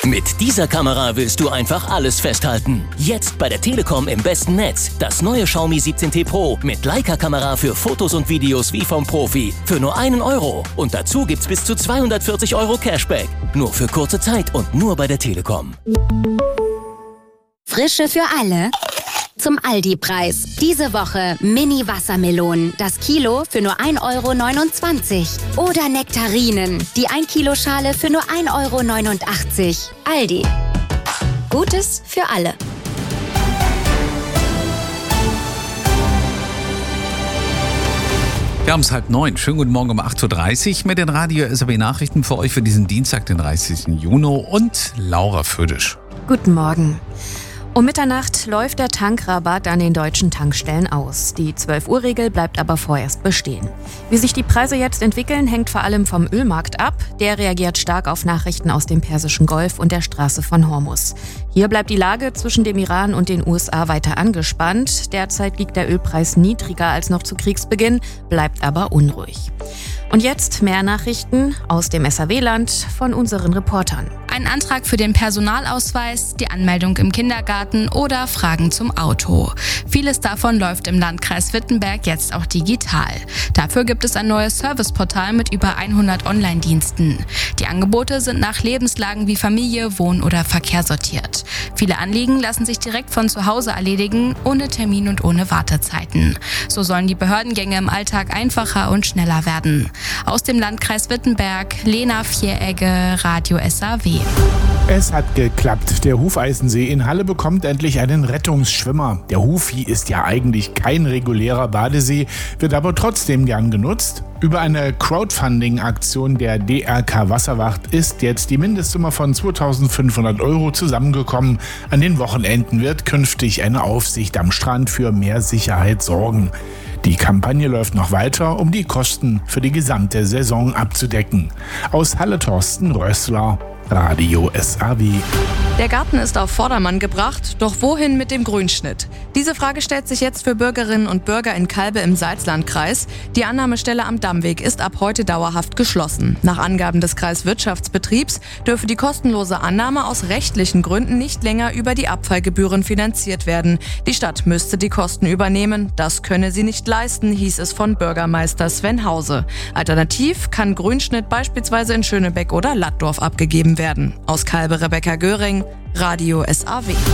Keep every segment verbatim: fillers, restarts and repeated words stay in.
Mit dieser Kamera willst du einfach alles festhalten. Jetzt bei der Telekom im besten Netz. Das neue Xiaomi siebzehn T Pro mit Leica-Kamera für Fotos und Videos wie vom Profi. Für nur einen Euro. Und dazu gibt's bis zu zweihundertvierzig Euro Cashback. Nur für kurze Zeit und nur bei der Telekom. Frische für alle. Zum Aldi-Preis. Diese Woche Mini-Wassermelonen. Das Kilo für nur ein Euro neunundzwanzig. Oder Nektarinen. Die ein Kilo Schale für nur ein Euro neunundachtzig. Aldi. Gutes für alle. Wir haben es halb neun. Schönen guten Morgen um acht Uhr dreißig mit den Radio-S A B-Nachrichten für euch für diesen Dienstag, den dreißigsten Juni und Laura Födisch. Guten Morgen. Um Mitternacht läuft der Tankrabatt an den deutschen Tankstellen aus. Die zwölf Uhr Regel bleibt aber vorerst bestehen. Wie sich die Preise jetzt entwickeln, hängt vor allem vom Ölmarkt ab. Der reagiert stark auf Nachrichten aus dem Persischen Golf und der Straße von Hormuz. Hier bleibt die Lage zwischen dem Iran und den U S A weiter angespannt. Derzeit liegt der Ölpreis niedriger als noch zu Kriegsbeginn, bleibt aber unruhig. Und jetzt mehr Nachrichten aus dem S A W-Land von unseren Reportern. Ein Antrag für den Personalausweis, die Anmeldung im Kindergarten oder Fragen zum Auto. Vieles davon läuft im Landkreis Wittenberg jetzt auch digital. Dafür gibt es ein neues Serviceportal mit über hundert Online-Diensten. Die Angebote sind nach Lebenslagen wie Familie, Wohn- oder Verkehr sortiert. Viele Anliegen lassen sich direkt von zu Hause erledigen, ohne Termin und ohne Wartezeiten. So sollen die Behördengänge im Alltag einfacher und schneller werden. Aus dem Landkreis Wittenberg, Lena Vieregge, Radio S A W. Es hat geklappt. Der Hufeisensee in Halle bekommt endlich einen Rettungsschwimmer. Der Hufi ist ja eigentlich kein regulärer Badesee, wird aber trotzdem gern genutzt. Über eine Crowdfunding-Aktion der D R K Wasserwacht ist jetzt die Mindestsumme von zweitausendfünfhundert Euro zusammengekommen. An den Wochenenden wird künftig eine Aufsicht am Strand für mehr Sicherheit sorgen. Die Kampagne läuft noch weiter, um die Kosten für die gesamte Saison abzudecken. Aus Halle Thorsten Rössler, Radio S A W. Der Garten ist auf Vordermann gebracht, doch wohin mit dem Grünschnitt? Diese Frage stellt sich jetzt für Bürgerinnen und Bürger in Calbe im Salzlandkreis. Die Annahmestelle am Dammweg ist ab heute dauerhaft geschlossen. Nach Angaben des Kreiswirtschaftsbetriebs dürfe die kostenlose Annahme aus rechtlichen Gründen nicht länger über die Abfallgebühren finanziert werden. Die Stadt müsste die Kosten übernehmen. Das könne sie nicht leisten, hieß es von Bürgermeister Sven Hause. Alternativ kann Grünschnitt beispielsweise in Schönebeck oder Lattdorf abgegeben werden. Aus Calbe Rebecca Göring, Radio S A W.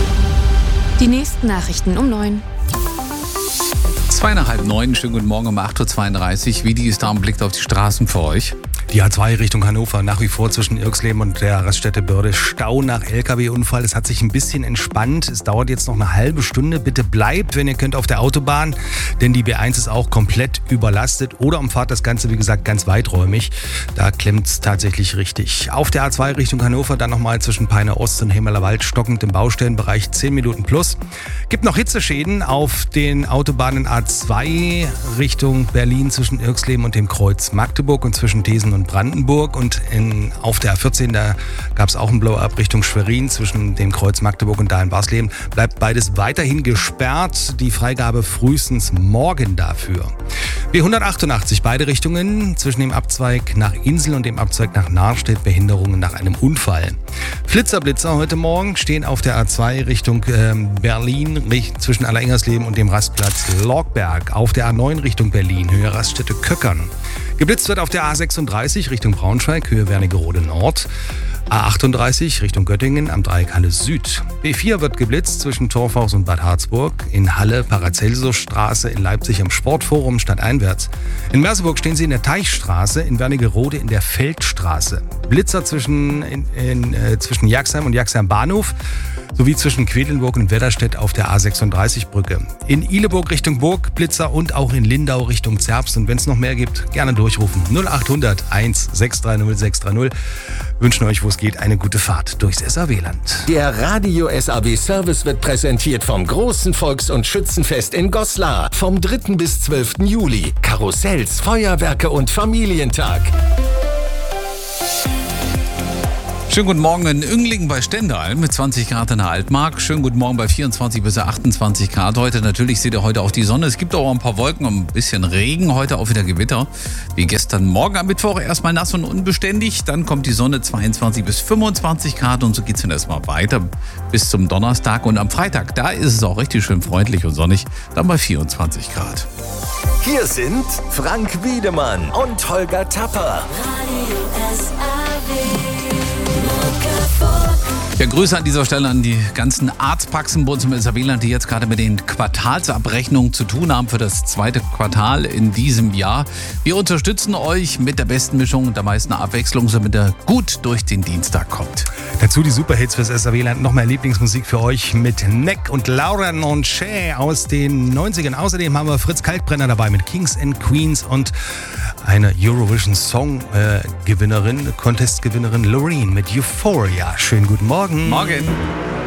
Die nächsten Nachrichten um neun. Zwei nach halb neun, schönen guten Morgen um acht Uhr zweiunddreißig. Wie die ist da, blickt auf die Straßen für euch. Die A zwei Richtung Hannover, nach wie vor zwischen Irxleben und der Raststätte Börde Stau nach L K W-Unfall. Es hat sich ein bisschen entspannt. Es dauert jetzt noch eine halbe Stunde. Bitte bleibt, wenn ihr könnt, auf der Autobahn, denn die B eins ist auch komplett überlastet. Oder umfahrt das Ganze, wie gesagt, ganz weiträumig. Da klemmt es tatsächlich richtig. Auf der A zwei Richtung Hannover dann nochmal zwischen Peine Ost und Hemmerlerwald stockend im Baustellenbereich zehn Minuten plus. Gibt noch Hitzeschäden auf den Autobahnen A zwei Richtung Berlin zwischen Irxleben und dem Kreuz Magdeburg und zwischen Thesen und Brandenburg. Und in, auf der A vierzehn, da gab es auch einen Blow-up Richtung Schwerin zwischen dem Kreuz Magdeburg und Dahlen-Barsleben. Bleibt beides weiterhin gesperrt. Die Freigabe frühestens morgen dafür. B hundertachtundachtzig, beide Richtungen zwischen dem Abzweig nach Insel und dem Abzweig nach Nahrstedt, Behinderungen nach einem Unfall. Flitzer-Blitzer heute Morgen stehen auf der A zwei Richtung äh, Berlin zwischen Allerengersleben und dem Rastplatz Lorgberg. Auf der A neun Richtung Berlin, Höhe Raststätte Köckern. Geblitzt wird auf der A sechsunddreißig Richtung Braunschweig, Höhe Wernigerode Nord. A achtunddreißig Richtung Göttingen am Dreieck Halle Süd. B vier wird geblitzt zwischen Torfhaus und Bad Harzburg. In Halle Paracelsusstraße, in Leipzig am Sportforum stadteinwärts. In Merseburg stehen sie in der Teichstraße, in Wernigerode in der Feldstraße. Blitzer zwischen, in, in, äh, zwischen Jagsheim und Jagsheim Bahnhof sowie zwischen Quedlinburg und Wedderstedt auf der A sechsunddreißig Brücke. In Ihleburg Richtung Burg Blitzer und auch in Lindau Richtung Zerbst. Und wenn es noch mehr gibt, gerne durchrufen. null achthundert eins sechs drei null sechs drei null. Wünschen euch, wo es geht, eine gute Fahrt durchs S A W-Land. Der Radio S A W-Service wird präsentiert vom großen Volks- und Schützenfest in Goslar. Vom dritten bis zwölften Juli. Karussells, Feuerwerke und Familientag. Schönen guten Morgen in Önglingen bei Stendal mit zwanzig Grad in der Altmark. Schönen guten Morgen bei vierundzwanzig bis achtundzwanzig Grad heute. Natürlich seht ihr heute auch die Sonne. Es gibt auch ein paar Wolken und ein bisschen Regen. Heute auch wieder Gewitter. Wie gestern Morgen am Mittwoch erstmal nass und unbeständig. Dann kommt die Sonne zweiundzwanzig bis fünfundzwanzig Grad und so geht es dann erstmal weiter bis zum Donnerstag. Und am Freitag, da ist es auch richtig schön freundlich und sonnig. Dann bei vierundzwanzig Grad. Hier sind Frank Wiedemann und Holger Tapper. Ja, Grüße an dieser Stelle an die ganzen Arztpraxen bei uns im S A W-Land, die jetzt gerade mit den Quartalsabrechnungen zu tun haben für das zweite Quartal in diesem Jahr. Wir unterstützen euch mit der besten Mischung und der meisten Abwechslung, damit ihr gut durch den Dienstag kommt. Dazu die Superhits fürs S A W-Land. Noch mehr Lieblingsmusik für euch mit Neck und Laura Nonchet aus den neunzigern. Außerdem haben wir Fritz Kalkbrenner dabei mit Kings and Queens und eine Eurovision Song äh, Gewinnerin, Contest-Gewinnerin Loreen mit Euphoria. Schönen guten Morgen. Morgen.